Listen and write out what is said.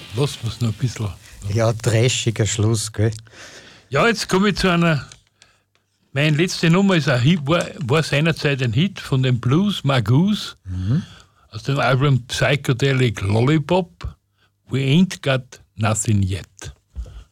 lassen wir es noch ein bisschen. Ja, trashiger Schluss, gell? Ja, jetzt komme ich zu einer. Meine letzte Nummer ist ein Hit, war seinerzeit ein Hit von den Blues Magoos aus dem Album Psychedelic Lollipop. We ain't got nothing yet.